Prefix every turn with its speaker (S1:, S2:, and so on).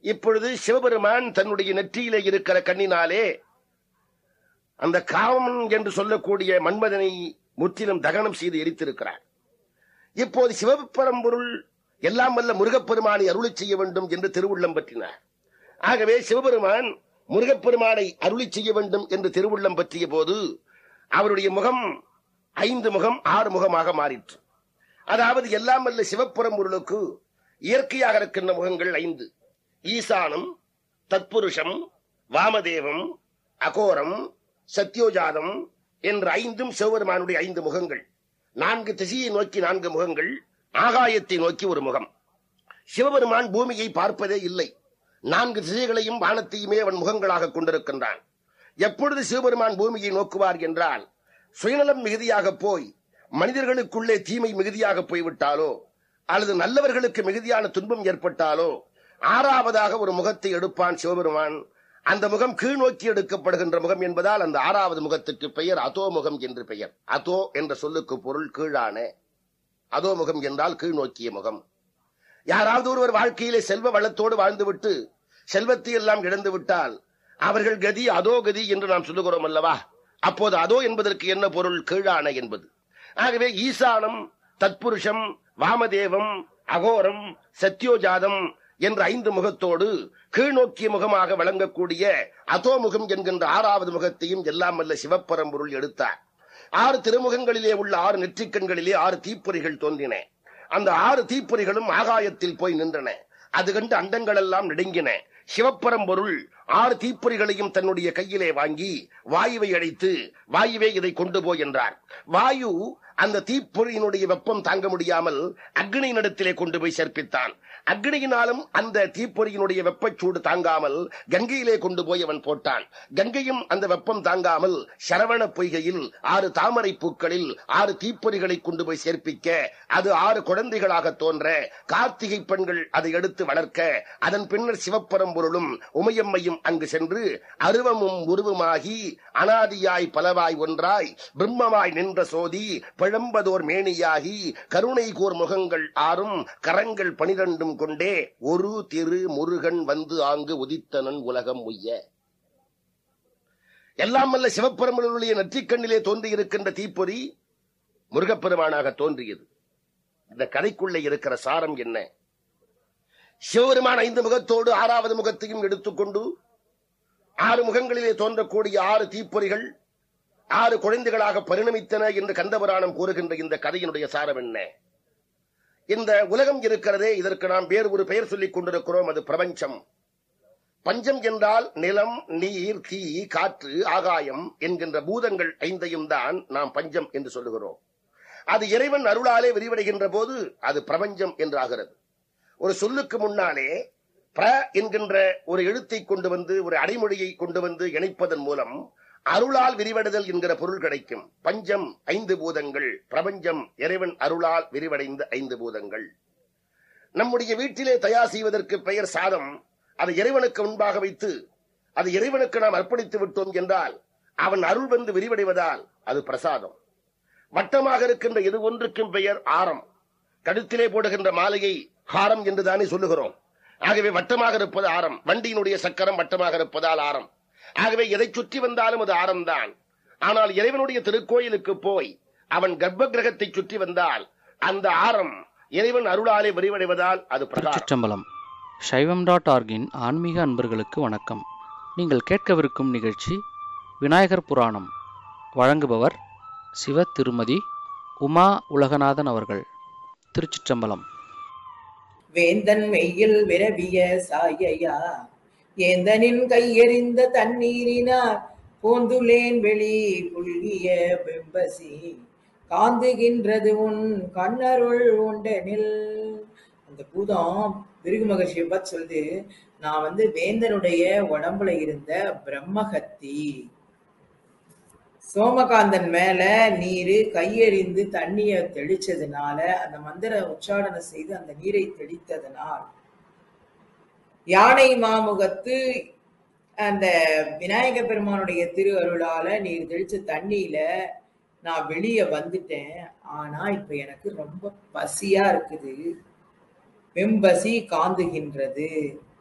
S1: இப்பொழுது சிவபெருமான் தன்னுடைய நெற்றியிலே இருக்கிற கண்ணினாலே அந்த காமன் என்று சொல்லக்கூடிய மன்மதனை முற்றிலும் தகனம் செய்து எரித்திருக்கிறார். இப்போது சிவபெரும்பொருள் எல்லாம் வல்ல முருகப்பெருமானை அருளி செய்ய வேண்டும் என்று திருவுள்ளம் பற்றினார். ஆகவே சிவபெருமான் முருகப்பெருமானை அருளி செய்ய வேண்டும் என்று திருவுள்ளம் பற்றிய போது அவருடைய முகம் 5 முகம் 6 முகமாக மாறிற்று. அதாவது எல்லாம் வல்ல சிவபெரும்பொருளுக்கு இயற்கையாக இருக்கின்ற முகங்கள் 5: ஈசானம், தத்புருஷம், வாமதேவம், அகோரம், சத்யோஜாதம் என்ற 5ம் சிவபெருமானுடைய 5 முகங்கள். 4 திசையை நோக்கி 4 முகங்கள், ஆகாயத்தை நோக்கி ஒரு முகம். சிவபெருமான் பூமியை பார்ப்பதே இல்லை. 4 திசைகளையும் வானத்தையுமே அவன் முகங்களாக கொண்டிருக்கின்றான். எப்பொழுது சிவபெருமான் பூமியை நோக்குவார் என்றால், சுயநலம் மிகுதியாக போய் மனிதர்களுக்குள்ளே தீமை மிகுதியாக போய்விட்டாலோ அல்லது நல்லவர்களுக்கு மிகுதியான துன்பம் ஏற்பட்டாலோ 6வதாக ஒரு முகத்தை எடுப்பான் சிவபெருமான். அந்த முகம் கீழ் நோக்கி எடுக்கப்படுகின்ற முகம் என்பதால் அந்த 6வது முகத்துக்கு பெயர் அதோ முகம் என்று பெயர். அதோ என்ற சொல்லுக்கு பொருள் கீழான. அதோ முகம் என்றால் கீழ் நோக்கிய முகம். யாராவது ஒருவர் வாழ்க்கையிலே செல்வ வளத்தோடு வாழ்ந்துவிட்டு செல்வத்தை எல்லாம் இழந்து விட்டால் அவர்கள் கதி அதோ கதி என்று நாம் சொல்லுகிறோம் அல்லவா? அப்போது அதோ என்பதற்கு என்ன பொருள்? கீழான என்பது. ஆகவே ஈசானம், தத்புருஷம், வாமதேவம், அகோரம், சத்யோஜாதம் என்ற 5 முகத்தோடு கீழ்நோக்கிய முகமாக வழங்கக்கூடிய அதோ முகம் என்கின்ற 6வது முகத்தையும் எல்லாம் வல்ல சிவபெரும்பொருள் எடுத்தார். 6 திருமுகங்களிலே உள்ள 6 நெற்றிக்கண்களிலே 6 தீப்பொறிகள் தோன்றின. அந்த 6 தீப்பொறிகளும் ஆகாயத்தில் போய் நின்றன. அது கண்டு அண்டங்கள் எல்லாம் நடுங்கின. சிவபெரும்பொருள் 6 தீப்பொறிகளையும் தன்னுடைய கையிலே வாங்கி வாயுவை அழைத்து, வாயுவே இதை கொண்டு போய் என்றார். வாயு அந்த தீப்பொறியினுடைய வெப்பம் தாங்க முடியாமல் அக்னியினிடத்திலே கொண்டு போய் சேர்ப்பித்தான். அக்னியினாலும் அந்த தீப்பொறியினுடைய வெப்பச்சூடு தாங்காமல் கங்கையிலே கொண்டு போய் அவன் போட்டான். கங்கையும் அந்த வெப்பம் தாங்காமல் சரவண பொய்கையில் 6 தாமரை பூக்களில் 6 தீப்பொறிகளை கொண்டு போய் சேர்ப்பிக்க அது 6 குழந்தைகளாக தோன்ற கார்த்திகை பெண்கள் அதை எடுத்து வளர்க்க அதன் பின்னர் சிவபெரும்பொருளும் உமையம்மையும் அங்கு சென்று அருவமும் உருவமாகி அனாதியாய் பலவாய் ஒன்றாய் பிரம்மமாய் நின்ற சோதி பிழம்பதோர் மேனியாகி கருணை கூர் முகங்கள் 6ம் கரங்கள் 12 கொண்டே ஒரு திரு முருகன் வந்து ஆங்கு உதித்தனன் உலகம் உய்ய. எல்லாம் வல்ல சிவபெருமானுடைய நெற்றிக்கண்ணிலே தோன்றி இருக்கின்ற தீப்பொறி முருகப்பெருமானாக தோன்றியது. இந்த கதைக்குள்ளே இருக்கிற சாரம் என்ன? சிவபெருமான் 5 முகத்தோடு 6வது முகத்தையும் எடுத்துக்கொண்டு 6 முகங்களிலே தோன்றக்கூடிய 6 தீப்பொறிகள் 6 குழந்தைகளாக பரிணமித்தன என்று கந்தபுராணம் கூறுகின்ற இந்த கதையினுடைய சாரம் என்ன? இந்த உலகம் இருக்கிறதே, இதற்கு நாம் வேறு ஒரு பெயர் சொல்லிக் கொண்டிருக்கிறோம். அது பிரபஞ்சம். பஞ்சம் என்றால் நிலம், நீர், தீ, காற்று, ஆகாயம் என்கின்ற பூதங்கள் 5ஐயும் தான் நாம் பஞ்சம் என்று சொல்லுகிறோம். அது இறைவன் அருளாலே விரிவடைகின்ற போது அது பிரபஞ்சம் என்று ஆகிறது. ஒரு சொல்லுக்கு முன்னாலே பிர என்கின்ற ஒரு எழுத்தை கொண்டு வந்து ஒரு அடைமொழியை கொண்டு வந்து இணைப்பதன் மூலம் அருளால் விரிவடைதல் என்கிற பொருள் கிடைக்கும். பஞ்சம் 5 பூதங்கள், பிரபஞ்சம் இறைவன் அருளால் விரிவடைந்த 5 பூதங்கள். நம்முடைய வீட்டிலே தயார் செய்வதற்கு பெயர் சாதம். அதை இறைவனுக்கு முன்பாக வைத்து அது இறைவனுக்கு நாம் அர்ப்பணித்து விட்டோம் என்றால் அவன் அருள் வந்து விரிவடைவதால் அது பிரசாதம். வட்டமாக இருக்கின்ற எது ஒன்றுக்கும் பெயர் ஆரம். கழுத்திலே போடுகின்ற மாலையை ஹாரம் என்றுதானே சொல்லுகிறோம். ஆகவே வட்டமாக இருப்பது ஆரம். வண்டியினுடைய சக்கரம் வட்டமாக இருப்பதால் ஆரம். ஆகவே எதை சுற்றி வந்தாலும் அது ஆரம்தான். ஆனால் இறைவனுடைய திருக்கோயிலுக்கு போய் அவன் கர்ப்ப கிரகத்தை சுற்றி வந்தால் அந்த ஆரம் இறைவன் அருளாலே விரிவடைவதால் அது
S2: பிரகாரம். சைவம்.org-இன் ஆன்மீக அன்பர்களுக்கு வணக்கம். நீங்கள் கேட்கவிருக்கும் நிகழ்ச்சி விநாயகர் புராணம். வழங்குபவர் சிவ திருமதி உமா உலகநாதன் அவர்கள். திருச்சிற்றம்பலம்.
S3: வேந்தன் மெய்யில் விரவிய சாயையா ஏந்தனின் கையெறிந்த தண்ணீரினார் போந்துலேன் வெளி புல்கிய பெம்பசி காந்துகின்றது உன் கண்ணருள் உண்டனில். அந்த பூதம் பிருகு மகர்ஷியை பார்த்து சொல்லுது, நான் வேந்தனுடைய உடம்புல இருந்த பிரம்மஹத்தி சோமகாந்தன் மேல நீரு கையெறிந்து தண்ணிய தெளிச்சதுனால, அந்த மந்திர உச்சாடனம் செய்து அந்த நீரை தெளித்ததனால் யானை மாமுகத்து அந்த விநாயக பெருமானுடைய திரு அருளால நீர் தெளிச்ச தண்ணியில நான் வெளியே வந்துட்டேன். ஆனா இப்ப எனக்கு ரொம்ப பசியா இருக்குது. வெம்பசி காந்துகின்றது.